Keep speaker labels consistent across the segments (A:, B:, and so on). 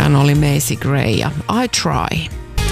A: Hän oli Macy Gray ja I Try.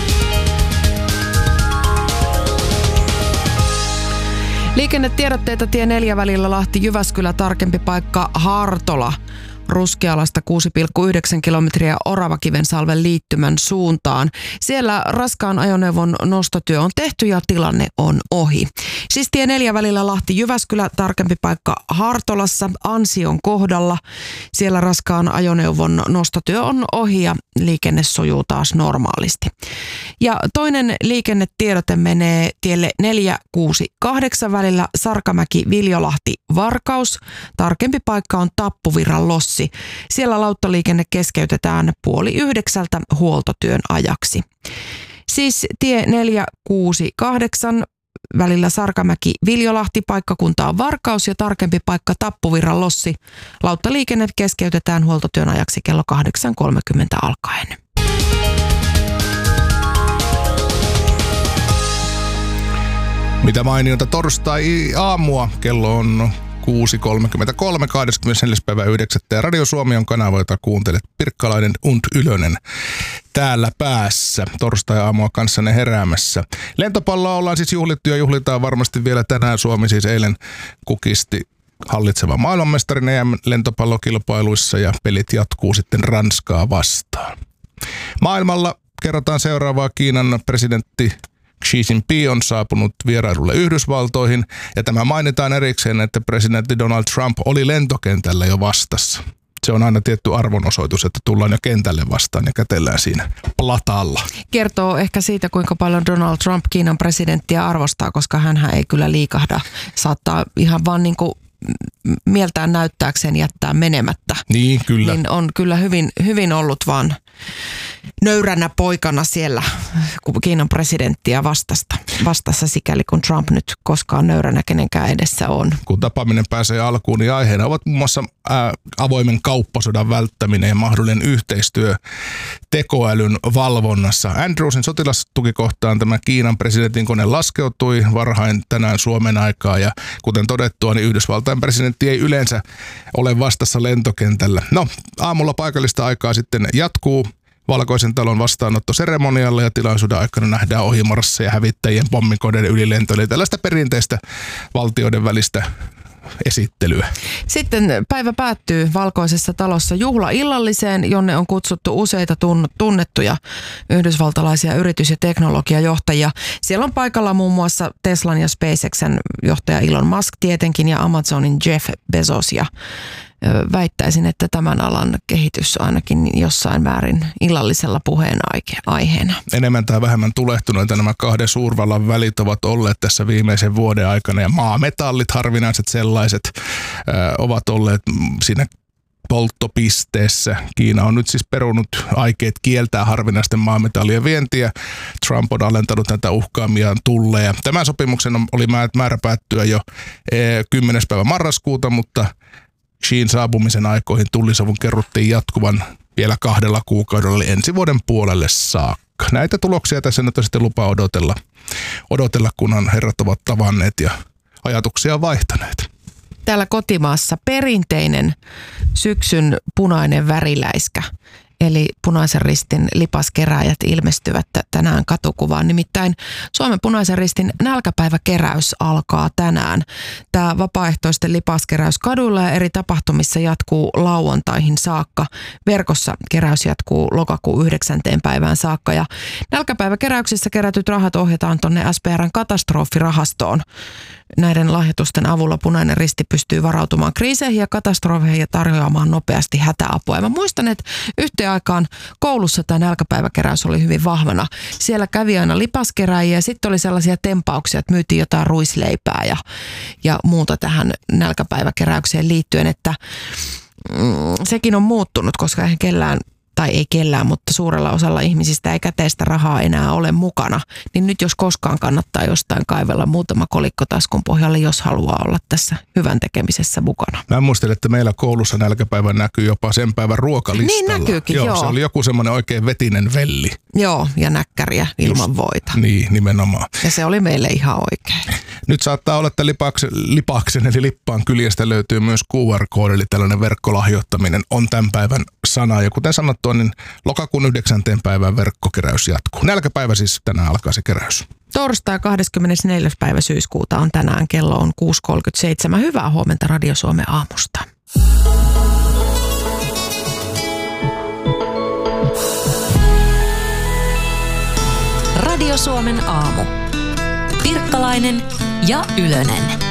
A: Liikennetiedotteita tie 4 välillä Lahti-Jyväskylä, tarkempi paikka Hartola. Ruskealasta 6,9 kilometriä Oravakivensalven liittymän suuntaan. Siellä raskaan ajoneuvon nostotyö on tehty ja tilanne on ohi. Siis tie 4 välillä Lahti-Jyväskylä, tarkempi paikka Hartolassa, Ansion kohdalla. Siellä raskaan ajoneuvon nostotyö on ohi ja liikenne sujuu taas normaalisti. Ja toinen liikennetiedote menee tielle 468 välillä Sarkamäki-Viljolahti-Varkaus. Tarkempi paikka on Tappuvirran Lossi. Siellä lauttaliikenne keskeytetään 8:30 huoltotyön ajaksi. Siis tie 468 välillä Sarkamäki-Viljolahti, paikkakunta on Varkaus ja tarkempi paikka Tappuvirran Lossi. Lauttaliikenne keskeytetään huoltotyön ajaksi kello 8:30 alkaen.
B: Mitä mainiota torstai-aamua, kello on 6.33, 24.9. ja Radio Suomi on kanava, jota kuuntelet. Pirkkalainen und Ylönen täällä päässä. Torstai-aamua kanssanne heräämässä. Lentopalloa ollaan siis juhlittu ja juhlitaan varmasti vielä tänään. Suomi siis eilen kukisti hallitseva maailmanmestarin EM-lentopallokilpailuissa ja pelit jatkuu sitten Ranskaa vastaan. Maailmalla kerrotaan seuraavaa. Kiinan presidentti Xi Jinping on saapunut vierailulle Yhdysvaltoihin ja tämä mainitaan erikseen, että presidentti Donald Trump oli lentokentällä jo vastassa. Se on aina tietty arvonosoitus, että tullaan jo kentälle vastaan ja kätellään siinä platalla.
A: Kertoo ehkä siitä, kuinka paljon Donald Trump Kiinan presidenttiä arvostaa, koska hänhän ei kyllä liikahda. Saattaa ihan vaan niin kuin mieltään näyttääkseen jättää menemättä.
B: Niin, kyllä.
A: Niin on kyllä hyvin ollut vaan nöyränä poikana siellä Kiinan presidenttiä vastassa sikäli kun Trump nyt koskaan nöyränä kenenkään edessä on. Kun
B: tapaaminen pääsee alkuun, niin aiheena ovat muun muassa avoimen kauppasodan välttäminen ja mahdollinen yhteistyö tekoälyn valvonnassa. Andrewsin sotilastukikohtaan tämä Kiinan presidentin kone laskeutui varhain tänään Suomen aikaa ja kuten todettua, niin Yhdysvaltain presidentti ei yleensä ole vastassa lentokentällä. No, aamulla paikallista aikaa sitten jatkuu Valkoisen talon vastaanottoseremonialla ja tilaisuuden aikana nähdään ohimarsseja, hävittäjien, pommikoneiden ylilento, eli tällaista perinteistä valtioiden välistä esittelyä.
A: Sitten päivä päättyy Valkoisessa talossa juhlaillalliseen, jonne on kutsuttu useita tunnettuja yhdysvaltalaisia yritys- ja teknologiajohtajia. Siellä on paikalla muun muassa Teslan ja SpaceXen johtaja Elon Musk tietenkin ja Amazonin Jeff Bezos ja väittäisin, että tämän alan kehitys ainakin jossain määrin illallisella puheenaiheena.
B: Enemmän tai vähemmän tulehtuneita nämä kahden suurvallan välit ovat olleet tässä viimeisen vuoden aikana ja maametallit, harvinaiset sellaiset, ovat olleet siinä polttopisteessä. Kiina on nyt siis perunut aikeet kieltää harvinaisten maametallien vientiä. Trump on alentanut näitä uhkaamiaan tulleja. Tämän sopimuksen oli määrä päättyä jo 10. päivä marraskuuta, mutta Xiin saapumisen aikoihin tullisavun kerrottiin jatkuvan vielä 2 kuukaudella ensi vuoden puolelle saakka. Näitä tuloksia tässä nyt on sitten lupa odotella, kunhan herrat ovat tavanneet ja ajatuksia vaihtaneet.
A: Täällä kotimaassa perinteinen syksyn punainen väriläiskä. Eli Punaisen Ristin lipaskeräjät ilmestyvät tänään katukuvaan. Nimittäin Suomen Punaisen Ristin nälkäpäiväkeräys alkaa tänään. Tämä vapaaehtoisten lipaskeräys kaduilla ja eri tapahtumissa jatkuu lauantaihin saakka. Verkossa keräys jatkuu lokakuun 9. päivään saakka. Ja nälkäpäiväkeräyksissä kerätyt rahat ohjataan tuonne SPR:n katastrofirahastoon. Näiden lahjoitusten avulla Punainen Risti pystyy varautumaan kriiseihin ja katastrofeihin ja tarjoamaan nopeasti hätäapua. Ja mä muistan, että yhteen aikaan koulussa tämä nälkäpäiväkeräys oli hyvin vahvana. Siellä kävi aina lipaskeräjiä ja sitten oli sellaisia tempauksia, että myytiin jotain ruisleipää ja muuta tähän nälkäpäiväkeräykseen liittyen, että sekin on muuttunut, koska eihän kellään, tai ei kellään, mutta suurella osalla ihmisistä ei käteistä rahaa enää ole mukana. Niin nyt jos koskaan kannattaa jostain kaivella muutama kolikko taskun pohjalle, jos haluaa olla tässä hyvän tekemisessä mukana.
B: Mä muistelin, että meillä koulussa nälkäpäivä näkyy jopa sen päivän ruokalistalla.
A: Niin näkyykin, joo.
B: Se oli joku semmoinen oikein vetinen velli.
A: Joo, ja näkkäriä ilman voita.
B: Niin, nimenomaan.
A: Ja se oli meille ihan oikein.
B: Nyt saattaa olla, että Lipaksen eli Lippaan kyljestä löytyy myös QR-koodi, eli tällainen verkkolahjoittaminen on tämän päivän sana. Ja kuten sanottu, katsoa, niin lokakuun 9. päivän verkkokeräys jatkuu. Nälkäpäivä siis tänään alkaa se keräys.
A: Torstai 24. päivä syyskuuta on tänään, kello on 6.37. Hyvää huomenta Radio Suomen aamusta.
C: Radio Suomen aamu. Pirkkalainen ja Ylönen.